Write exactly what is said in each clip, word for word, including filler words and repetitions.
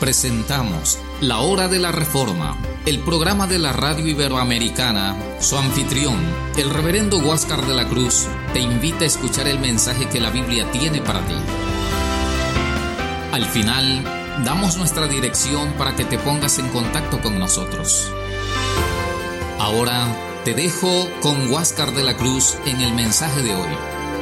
Presentamos La Hora de la Reforma, el programa de la radio iberoamericana. Su anfitrión, el reverendo Huáscar de la Cruz, te invita a escuchar el mensaje que la Biblia tiene para ti. Al final, damos nuestra dirección para que te pongas en contacto con nosotros. Ahora te dejo con Huáscar de la Cruz en el mensaje de hoy.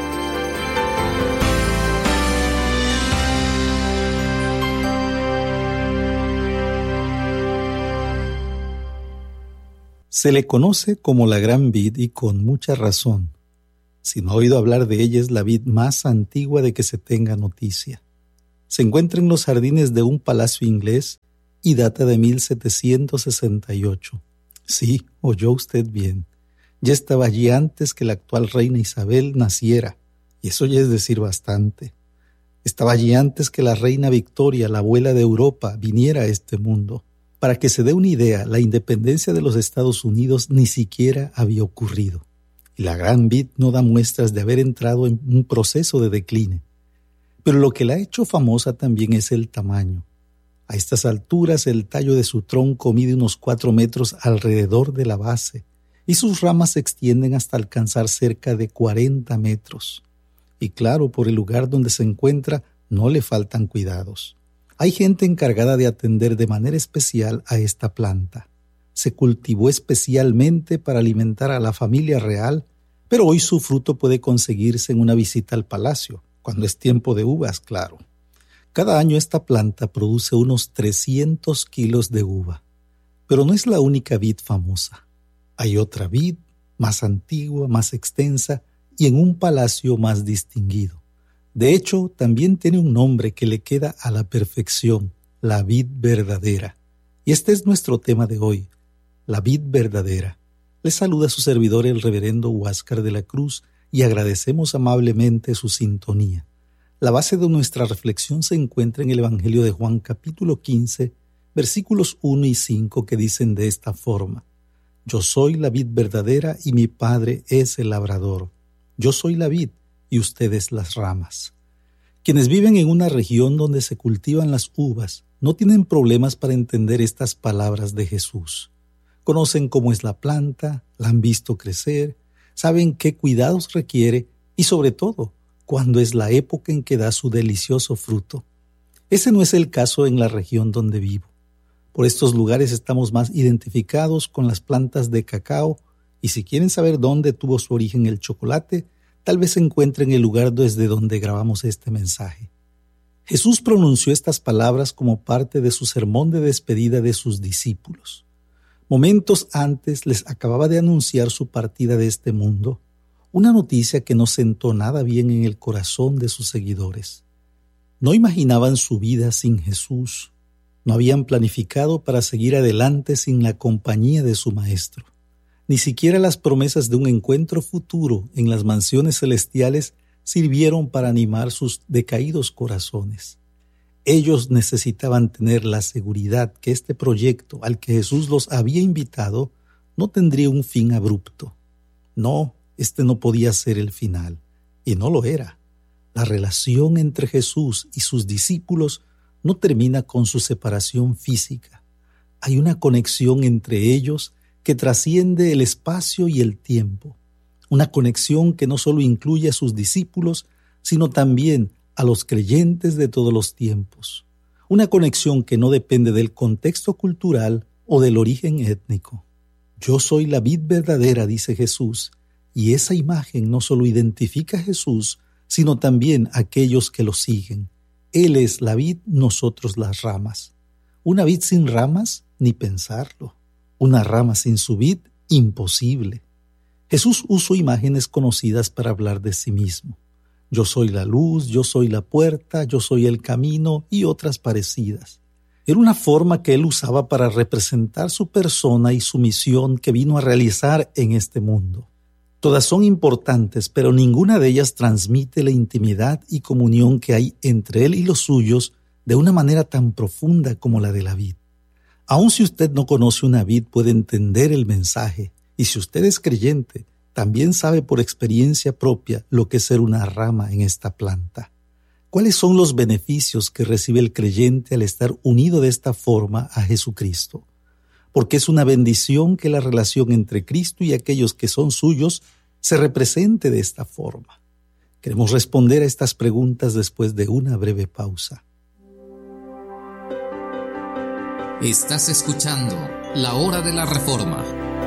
Se le conoce como la gran vid y con mucha razón. Si no ha oído hablar de ella, es la vid más antigua de que se tenga noticia. Se encuentra en los jardines de un palacio inglés y data de mil setecientos sesenta y ocho. Sí, oyó usted bien. Ya estaba allí antes que la actual reina Isabel naciera, y eso ya es decir bastante. Estaba allí antes que la reina Victoria, la abuela de Europa, viniera a este mundo. Para que se dé una idea, la independencia de los Estados Unidos ni siquiera había ocurrido, y la gran vid no da muestras de haber entrado en un proceso de decline. Pero lo que la ha hecho famosa también es el tamaño. A estas alturas el tallo de su tronco mide unos cuatro metros alrededor de la base, y sus ramas se extienden hasta alcanzar cerca de cuarenta metros. Y claro, por el lugar donde se encuentra no le faltan cuidados. Hay gente encargada de atender de manera especial a esta planta. Se cultivó especialmente para alimentar a la familia real, pero hoy su fruto puede conseguirse en una visita al palacio, cuando es tiempo de uvas, claro. Cada año esta planta produce unos trescientos kilos de uva. Pero no es la única vid famosa. Hay otra vid, más antigua, más extensa y en un palacio más distinguido. De hecho, también tiene un nombre que le queda a la perfección, la vid verdadera. Y este es nuestro tema de hoy, la vid verdadera. Les saluda su servidor el reverendo Huáscar de la Cruz y agradecemos amablemente su sintonía. La base de nuestra reflexión se encuentra en el Evangelio de Juan capítulo quince, versículos uno y cinco que dicen de esta forma: Yo soy la vid verdadera y mi Padre es el labrador. Yo soy la vid y ustedes las ramas. Quienes viven en una región donde se cultivan las uvas no tienen problemas para entender estas palabras de Jesús. Conocen cómo es la planta, la han visto crecer, saben qué cuidados requiere y sobre todo, cuándo es la época en que da su delicioso fruto. Ese no es el caso en la región donde vivo. Por estos lugares estamos más identificados con las plantas de cacao y si quieren saber dónde tuvo su origen el chocolate, tal vez se encuentre en el lugar desde donde grabamos este mensaje. Jesús pronunció estas palabras como parte de su sermón de despedida de sus discípulos. Momentos antes les acababa de anunciar su partida de este mundo, una noticia que no sentó nada bien en el corazón de sus seguidores. No imaginaban su vida sin Jesús, no habían planificado para seguir adelante sin la compañía de su Maestro. Ni siquiera las promesas de un encuentro futuro en las mansiones celestiales sirvieron para animar sus decaídos corazones. Ellos necesitaban tener la seguridad que este proyecto al que Jesús los había invitado no tendría un fin abrupto. No, este no podía ser el final, y no lo era. La relación entre Jesús y sus discípulos no termina con su separación física. Hay una conexión entre ellos que trasciende el espacio y el tiempo, una conexión que no solo incluye a sus discípulos, sino también a los creyentes de todos los tiempos, una conexión que no depende del contexto cultural o del origen étnico. Yo soy la vid verdadera, dice Jesús, y esa imagen no solo identifica a Jesús, sino también a aquellos que lo siguen. Él es la vid, nosotros las ramas. Una vid sin ramas, ni pensarlo. Una rama sin su vid, imposible. Jesús usó imágenes conocidas para hablar de sí mismo. Yo soy la luz, yo soy la puerta, yo soy el camino y otras parecidas. Era una forma que él usaba para representar su persona y su misión que vino a realizar en este mundo. Todas son importantes, pero ninguna de ellas transmite la intimidad y comunión que hay entre él y los suyos de una manera tan profunda como la de la vid. Aun si usted no conoce una vid, puede entender el mensaje, y si usted es creyente, también sabe por experiencia propia lo que es ser una rama en esta planta. ¿Cuáles son los beneficios que recibe el creyente al estar unido de esta forma a Jesucristo? Porque es una bendición que la relación entre Cristo y aquellos que son suyos se represente de esta forma. Queremos responder a estas preguntas después de una breve pausa. Estás escuchando La Hora de la Reforma.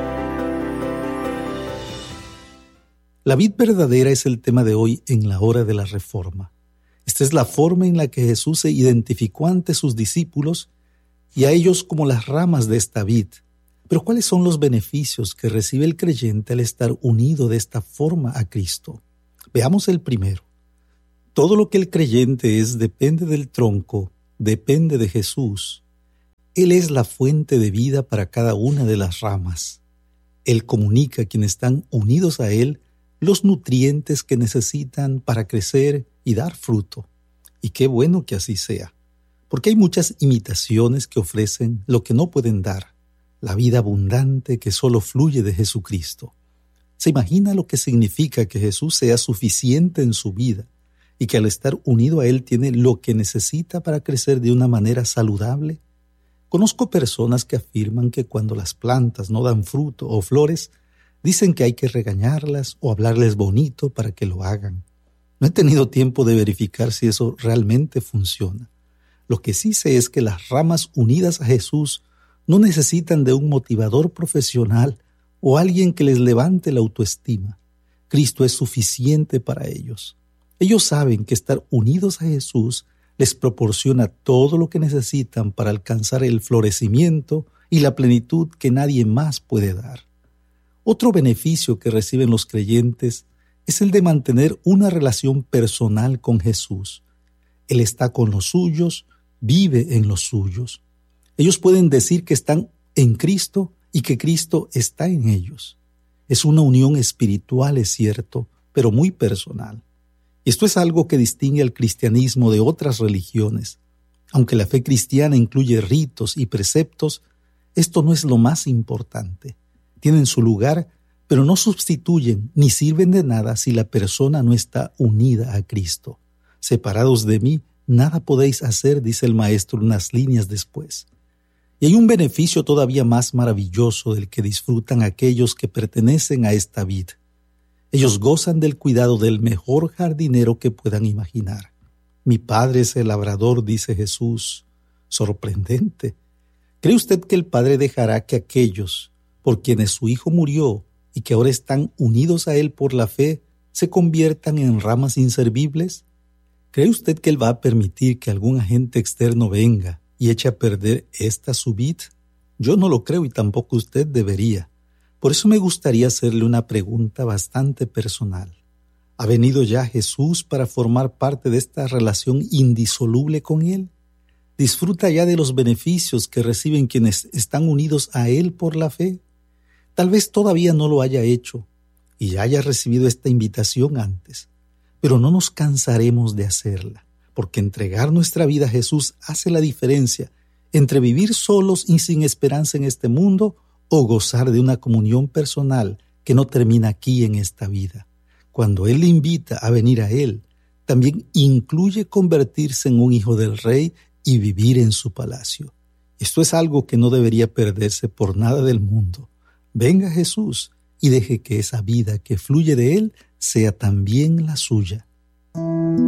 La vid verdadera es el tema de hoy en La Hora de la Reforma. Esta es la forma en la que Jesús se identificó ante sus discípulos y a ellos como las ramas de esta vid. Pero ¿cuáles son los beneficios que recibe el creyente al estar unido de esta forma a Cristo? Veamos el primero. Todo lo que el creyente es depende del tronco, depende de Jesús. Él es la fuente de vida para cada una de las ramas. Él comunica a quienes están unidos a Él los nutrientes que necesitan para crecer y dar fruto. Y qué bueno que así sea, porque hay muchas imitaciones que ofrecen lo que no pueden dar, la vida abundante que solo fluye de Jesucristo. ¿Se imagina lo que significa que Jesús sea suficiente en su vida y que al estar unido a Él tiene lo que necesita para crecer de una manera saludable? Conozco personas que afirman que cuando las plantas no dan fruto o flores, dicen que hay que regañarlas o hablarles bonito para que lo hagan. No he tenido tiempo de verificar si eso realmente funciona. Lo que sí sé es que las ramas unidas a Jesús no necesitan de un motivador profesional o alguien que les levante la autoestima. Cristo es suficiente para ellos. Ellos saben que estar unidos a Jesús les proporciona todo lo que necesitan para alcanzar el florecimiento y la plenitud que nadie más puede dar. Otro beneficio que reciben los creyentes es el de mantener una relación personal con Jesús. Él está con los suyos, vive en los suyos. Ellos pueden decir que están en Cristo y que Cristo está en ellos. Es una unión espiritual, es cierto, pero muy personal. Y esto es algo que distingue al cristianismo de otras religiones. Aunque la fe cristiana incluye ritos y preceptos, esto no es lo más importante. Tienen su lugar, pero no sustituyen ni sirven de nada si la persona no está unida a Cristo. Separados de mí, nada podéis hacer, dice el Maestro unas líneas después. Y hay un beneficio todavía más maravilloso del que disfrutan aquellos que pertenecen a esta vid. Ellos gozan del cuidado del mejor jardinero que puedan imaginar. Mi Padre es el labrador, dice Jesús. Sorprendente. ¿Cree usted que el Padre dejará que aquellos por quienes su Hijo murió y que ahora están unidos a Él por la fe, se conviertan en ramas inservibles? ¿Cree usted que Él va a permitir que algún agente externo venga y eche a perder esta su vid? Yo no lo creo y tampoco usted debería. Por eso me gustaría hacerle una pregunta bastante personal. ¿Ha venido ya Jesús para formar parte de esta relación indisoluble con Él? ¿Disfruta ya de los beneficios que reciben quienes están unidos a Él por la fe? Tal vez todavía no lo haya hecho y ya haya recibido esta invitación antes, pero no nos cansaremos de hacerla, porque entregar nuestra vida a Jesús hace la diferencia entre vivir solos y sin esperanza en este mundo o gozar de una comunión personal que no termina aquí en esta vida. Cuando Él le invita a venir a Él, también incluye convertirse en un hijo del Rey y vivir en su palacio. Esto es algo que no debería perderse por nada del mundo. Venga Jesús y deje que esa vida que fluye de Él sea también la suya.